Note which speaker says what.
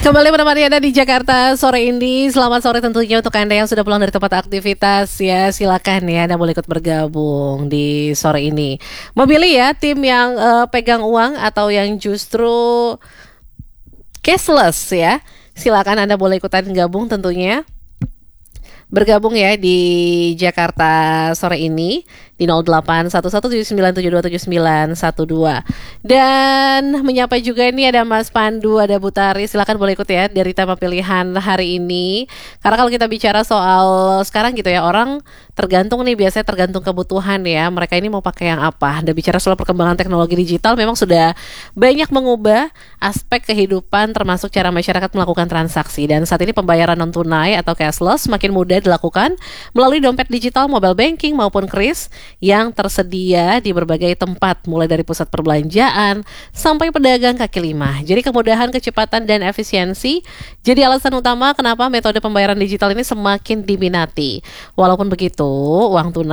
Speaker 1: Kembali menemani Anda di Jakarta sore ini. Selamat sore tentunya untuk Anda yang sudah pulang dari tempat aktivitas ya. Silakan ya, Anda boleh ikut bergabung di sore ini. Memilih ya tim yang pegang uang atau yang justru cashless ya. Silakan Anda boleh ikutan gabung tentunya. Bergabung ya di Jakarta sore ini di 081179727912. Dan menyapa juga ini ada Mas Pandu, ada Butari. Silakan boleh ikut ya dari tema pilihan hari ini. Karena kalau kita bicara soal sekarang gitu ya, orang tergantung nih, biasanya tergantung kebutuhan ya. Mereka ini mau pakai yang apa. Dan bicara soal perkembangan teknologi digital memang sudah banyak mengubah aspek kehidupan termasuk cara masyarakat melakukan transaksi. Dan saat ini pembayaran non tunai atau cashless semakin mudah dilakukan melalui dompet digital, mobile banking maupun kris yang tersedia di berbagai tempat, mulai dari pusat perbelanjaan sampai pedagang kaki lima. Jadi kemudahan, kecepatan, dan efisiensi jadi alasan utama kenapa metode pembayaran digital ini semakin diminati. Walaupun begitu, uang tunai